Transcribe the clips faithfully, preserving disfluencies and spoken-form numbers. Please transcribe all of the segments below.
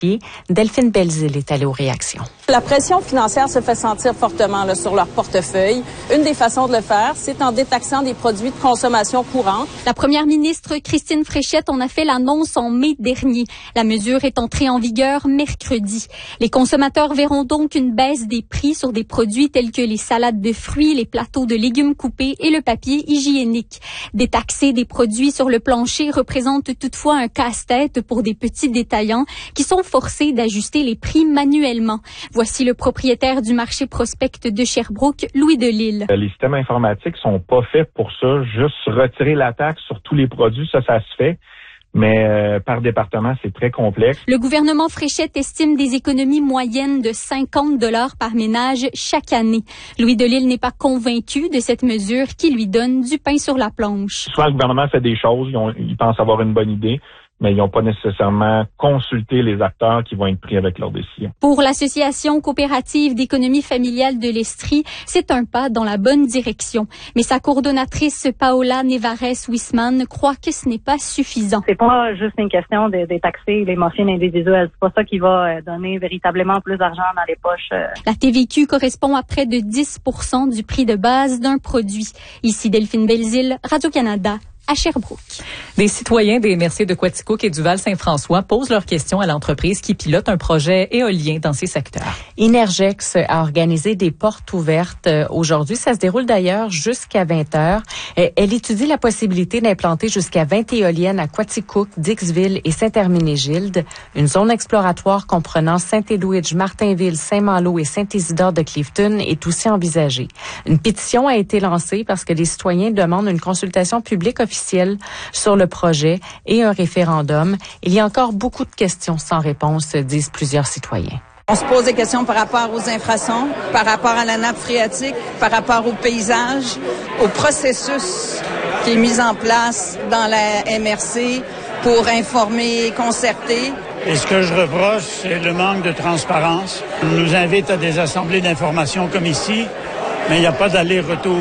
Delphine Belzile est allée aux réactions. La pression financière se fait sentir fortement là, sur leur portefeuille. Une des façons de le faire, c'est en détaxant des produits de consommation courante. La première ministre Christine Fréchette en a fait l'annonce en mai dernier. La mesure est entrée en vigueur mercredi. Les consommateurs verront donc une baisse des prix sur des produits tels que les salades de fruits, les plateaux de légumes coupés et le papier hygiénique. Détaxer des produits sur le plancher représente toutefois un casse-tête pour des petits détaillants qui sont forcés d'ajuster les prix manuellement. Voici le propriétaire du marché Prospect de Sherbrooke, Louis Delisle. Les systèmes informatiques sont pas faits pour ça. Juste retirer la taxe sur tous les produits, ça, ça se fait. Mais euh, par département, c'est très complexe. Le gouvernement Fréchette estime des économies moyennes de cinquante dollars par ménage chaque année. Louis Delisle n'est pas convaincu de cette mesure qui lui donne du pain sur la planche. Souvent, le gouvernement fait des choses, ils, ont, ils pensent avoir une bonne idée, mais ils n'ont pas nécessairement consulté les acteurs qui vont être pris avec leurs décisions. Pour l'Association coopérative d'économie familiale de l'Estrie, c'est un pas dans la bonne direction. Mais sa coordonnatrice Paola Nevares-Wisman croit que ce n'est pas suffisant. C'est pas juste une question de détaxer les machines individuelles. C'est pas ça qui va donner véritablement plus d'argent dans les poches. La T V Q correspond à près de dix pour cent du prix de base d'un produit. Ici Delphine Belzile, Radio-Canada. À Sherbrooke. Des citoyens des Merciers de Quaticook et du Val-Saint-François posent leurs questions à l'entreprise qui pilote un projet éolien dans ces secteurs. Innergex a organisé des portes ouvertes aujourd'hui. Ça se déroule d'ailleurs jusqu'à vingt heures. Elle étudie la possibilité d'implanter jusqu'à vingt éoliennes à Quaticook, Dixville et Saint-Hermine-et-Gildes. Une zone exploratoire comprenant Saint-Edwidge, Martinville, Saint-Malo et Saint-Isidore de Clifton est aussi envisagée. Une pétition a été lancée parce que les citoyens demandent une consultation publique officielle sur le projet et un référendum. Il y a encore beaucoup de questions sans réponse, disent plusieurs citoyens. On se pose des questions par rapport aux infrasons, par rapport à la nappe phréatique, par rapport au paysage, au processus qui est mis en place dans la M R C pour informer et concerter. Et ce que je reproche, c'est le manque de transparence. On nous invite à des assemblées d'information comme ici, mais il n'y a pas d'aller-retour.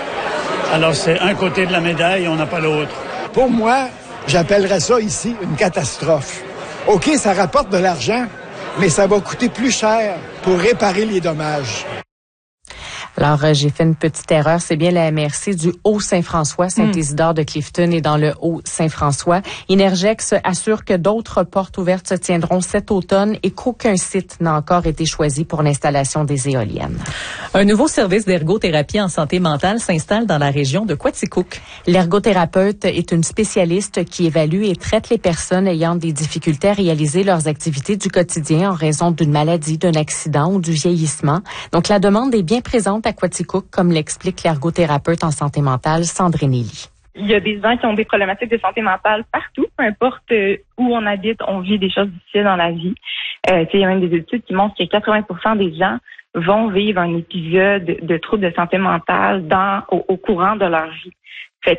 Alors, c'est un côté de la médaille, on n'a pas l'autre. Pour moi, j'appellerais ça ici une catastrophe. OK, ça rapporte de l'argent, mais ça va coûter plus cher pour réparer les dommages. Alors, euh, j'ai fait une petite erreur. C'est bien la M R C du Haut-Saint-François, Saint-Isidore de Clifton et dans le Haut-Saint-François. Innergex assure que d'autres portes ouvertes se tiendront cet automne et qu'aucun site n'a encore été choisi pour l'installation des éoliennes. Un nouveau service d'ergothérapie en santé mentale s'installe dans la région de Quaticook. L'ergothérapeute est une spécialiste qui évalue et traite les personnes ayant des difficultés à réaliser leurs activités du quotidien en raison d'une maladie, d'un accident ou du vieillissement. Donc, la demande est bien présente à Quaticook, comme l'explique l'ergothérapeute en santé mentale Sandrine Elie. Il y a des gens qui ont des problématiques de santé mentale partout, peu importe où on habite, on vit des choses difficiles dans la vie. Euh, il y a même des études qui montrent que quatre-vingts pour cent des gens vont vivre un épisode de, de troubles de santé mentale dans au, au courant de leur vie. Fait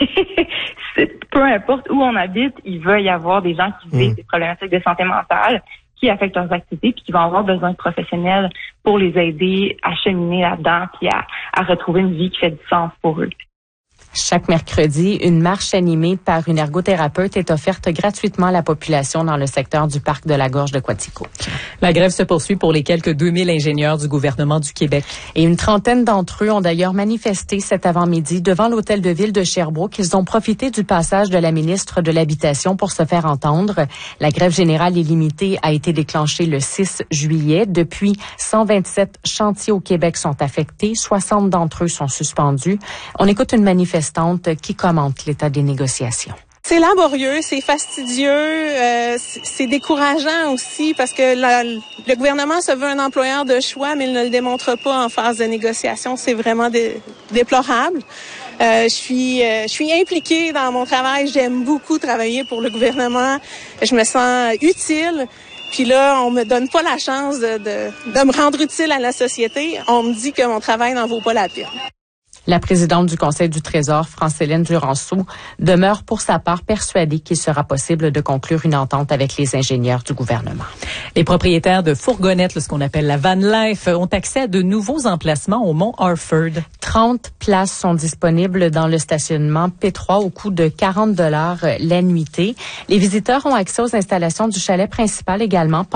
que, peu importe où on habite, il va y avoir des gens qui vivent mmh. des problématiques de santé mentale qui affectent leurs activités puis qui vont avoir besoin de professionnels pour les aider à cheminer là-dedans puis à, à retrouver une vie qui fait du sens pour eux. Chaque mercredi, une marche animée par une ergothérapeute est offerte gratuitement à la population dans le secteur du parc de la Gorge de Quaticook. La grève se poursuit pour les quelques deux mille ingénieurs du gouvernement du Québec. Et une trentaine d'entre eux ont d'ailleurs manifesté cet avant-midi devant l'hôtel de ville de Sherbrooke. Ils ont profité du passage de la ministre de l'Habitation pour se faire entendre. La grève générale illimitée a été déclenchée le six juillet. Depuis, cent vingt-sept chantiers au Québec sont affectés. soixante d'entre eux sont suspendus. On écoute une manifestation qui commente l'état des négociations. C'est laborieux, c'est fastidieux, euh, c'est décourageant aussi parce que la, le gouvernement se veut un employeur de choix, mais il ne le démontre pas en phase de négociation. C'est vraiment dé, déplorable. Euh, je suis, euh, je suis impliquée dans mon travail. J'aime beaucoup travailler pour le gouvernement. Je me sens utile. Puis là, on me donne pas la chance de, de, de me rendre utile à la société. On me dit que mon travail n'en vaut pas la peine. La présidente du Conseil du Trésor, France-Hélène Duranceau, demeure pour sa part persuadée qu'il sera possible de conclure une entente avec les ingénieurs du gouvernement. Les propriétaires de fourgonnettes, ce qu'on appelle la van life, ont accès à de nouveaux emplacements au Mont Harford. trente places sont disponibles dans le stationnement P trois au coût de quarante dollars la nuitée. Les visiteurs ont accès aux installations du chalet principal également.